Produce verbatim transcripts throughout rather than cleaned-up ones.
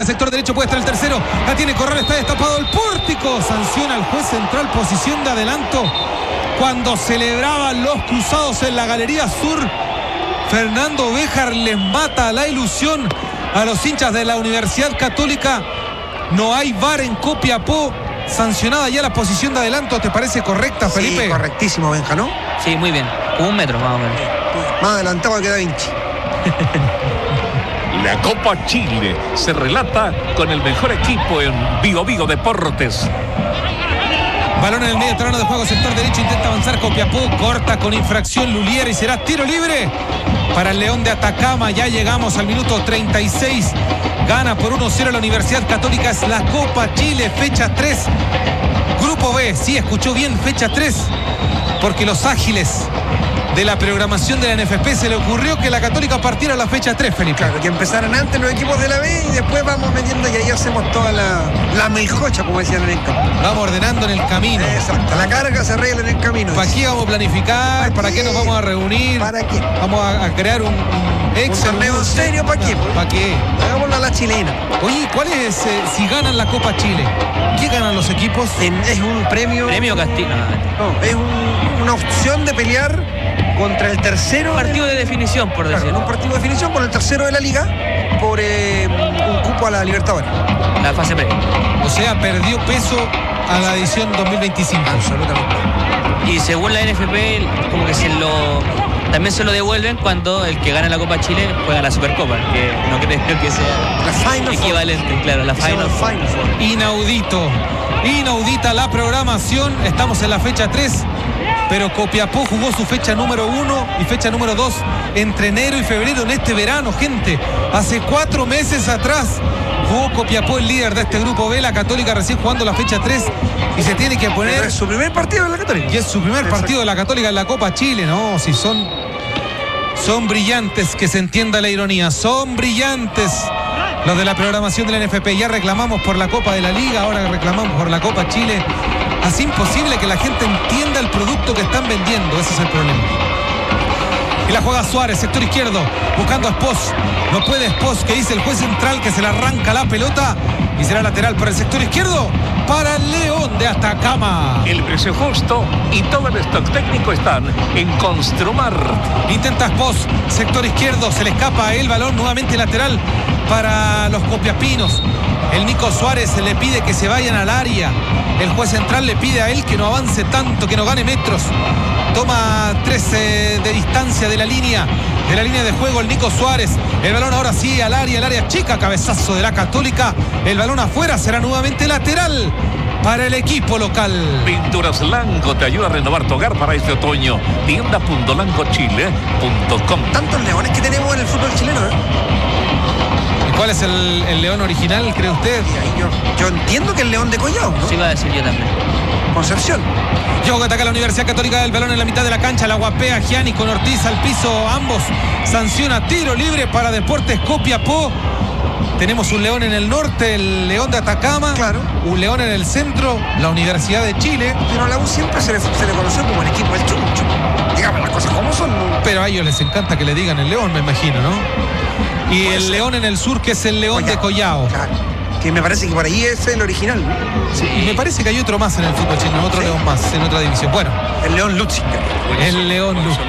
sector derecho, puede estar el tercero. La tiene Corral, está destapado el pórtico. Sanciona al juez central, posición de adelanto. Cuando celebraban los cruzados en la galería sur, Fernando Béjar les mata la ilusión a los hinchas de la Universidad Católica. No hay V A R en Copiapó. Sancionada ya la posición de adelanto. ¿Te parece correcta, Felipe? Sí, correctísimo, Benja, ¿no? Sí, muy bien. Como un metro más o menos. Más adelantado que Da Vinci. La Copa Chile se relata con el mejor equipo en Vigo Vigo Deportes. Balón en el medio terreno de juego, sector derecho, intenta avanzar Copiapó, corta con infracción Lulier y será tiro libre para el León de Atacama. Ya llegamos al minuto treinta y seis. Gana por uno cero la Universidad Católica. Es la Copa Chile, fecha tres. Grupo B, sí, escuchó bien, fecha tres. Porque los ágiles de la programación de la N F P se le ocurrió que la Católica partiera a la fecha tres, Felipe. Claro, que empezaran antes los equipos de la B y después vamos metiendo y ahí hacemos toda la, la melcocha, como decían en el campo. Vamos ordenando en el camino. Exacto, la carga se arregla en el camino. ¿Para qué vamos a planificar? ¿Para, ¿Para qué? qué nos vamos a reunir? ¿Para qué? Vamos a, a crear un, un Excel. ¿Un torneo en serio? ¿Para qué? ¿Para qué? Hagámoslo a la chilena. Oye, ¿cuál es, eh, si ganan la Copa Chile? ¿Qué ganan los equipos? En, es un premio... Premio Castillo. No, es un, una opción de pelear contra el tercero. Un partido de, de definición, por claro, decirlo. Un partido de definición con el tercero de la liga por eh, un cupo a la Libertadores. La fase previa. O sea, perdió peso a la edición dos mil veinticinco. Absolutamente. Y según la N F P, como que se lo... También se lo devuelven cuando el que gana la Copa Chile juega la Supercopa, que no creo que sea la Final equivalente, Four. Claro, la Final Four. Final Four. Inaudito. Inaudita la programación. Estamos en la fecha tres. Pero Copiapó jugó su fecha número uno y fecha número dos entre enero y febrero en este verano, gente. Hace cuatro meses atrás jugó Copiapó, el líder de este grupo B, la Católica recién jugando la fecha tres y se tiene que poner... Pero es su primer partido en la Católica. Y es su primer Exacto. partido de la Católica en la Copa Chile, ¿no? Si son, son brillantes, que se entienda la ironía, son brillantes los de la programación de la N F P. Ya reclamamos por la Copa de la Liga, ahora reclamamos por la Copa Chile. Así imposible que la gente entienda el producto que están vendiendo, ese es el problema. Y la juega Suárez, sector izquierdo, buscando a Espos. No puede Espos, que dice el juez central que se le arranca la pelota y será lateral por el sector izquierdo para el León de Atacama. El precio justo y todo el stock técnico están en Construmar. Intenta Espos, sector izquierdo, se le escapa el balón, nuevamente lateral para los copiapinos. El Nico Suárez le pide que se vayan al área. El juez central le pide a él que no avance tanto, que no gane metros. Toma trece de distancia de la línea, de la línea de juego el Nico Suárez. El balón ahora sí al área, el área chica, cabezazo de la Católica. El balón afuera, será nuevamente lateral para el equipo local. Pinturas Lanco te ayuda a renovar tu hogar para este otoño. tienda punto lanco chile punto com. Tantos leones que tenemos en el fútbol chileno, ¿eh? ¿Cuál es el, el león original, cree usted? Yo, yo entiendo que el León de Collao, ¿no? Sí, iba a decir yo también. Concepción. Llegó a atacar la Universidad Católica, del balón en la mitad de la cancha, la guapea Gianni con Ortiz al piso, ambos. Sanciona tiro libre para Deportes Copiapó. Tenemos un león en el norte, el León de Atacama. Claro. Un león en el centro, la Universidad de Chile. Pero a la U siempre se le, se le conoció como el equipo del chuncho. Digamos las cosas como son, ¿no? Pero a ellos les encanta que le digan el león, me imagino, ¿no? Y el ser. león en el sur, que es el León Collao. de Collao. Claro. Que me parece que por ahí es el original, ¿no? Sí, y me parece que hay otro más en el fútbol chileno, otro ¿Sí? león más, en otra división. Bueno, El León Lutzinger. el León Luz.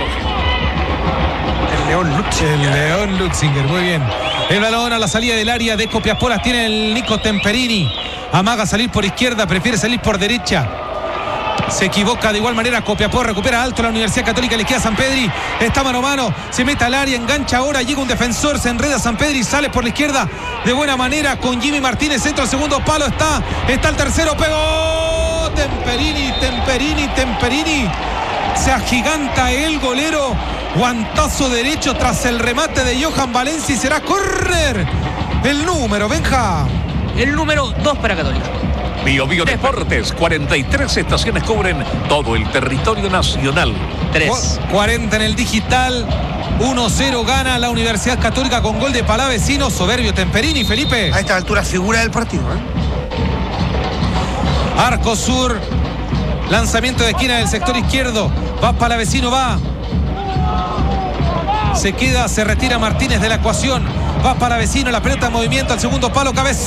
El León Lutzinger. El León Luxinger, muy bien. El balón a la salida del área de Copiapó las tiene el Nico Temperini. Amaga salir por izquierda, prefiere salir por derecha. Se equivoca de igual manera Copiapó, recupera alto la Universidad Católica, le queda a Sampedri, está mano a mano, se mete al área, engancha ahora, llega un defensor, se enreda Sampedri, sale por la izquierda de buena manera con Jimmy Martínez, centro al segundo palo, está, está el tercero, pegó Temperini, Temperini, Temperini, se agiganta el golero, guantazo derecho tras el remate de Johan Valencia y será córner. El número, Benja. El número dos para Católica. Bio Bio Deportes, cuarenta y tres estaciones cubren todo el territorio nacional. tres. cuarenta en el digital. uno cero gana la Universidad Católica con gol de Palavecino. Soberbio Temperini, Felipe. A esta altura figura del partido, ¿eh? Arco sur. Lanzamiento de esquina del sector izquierdo. Va Palavecino, va. Se queda, se retira Martínez de la ecuación. Va Palavecino, la pelota en movimiento al segundo palo. Cabeza.